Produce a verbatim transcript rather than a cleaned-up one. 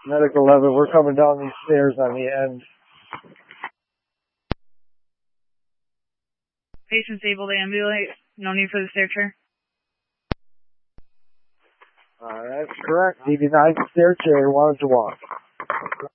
Medic eleven, we're coming down these stairs on the end. Patient's able to ambulate. No need for the stair chair. Uh, that's correct. D D nine stair chair wanted to walk.